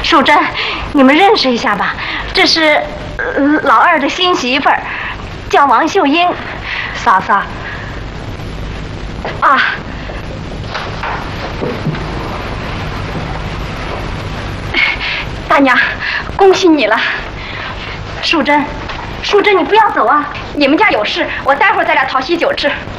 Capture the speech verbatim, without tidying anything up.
淑珍，你们认识一下吧，这是、呃、老二的新媳妇儿，叫王秀英。 嫂子。 啊。大娘，恭喜你了。淑珍，淑珍，你不要走啊！你们家有事，我待会儿再来讨喜酒吃。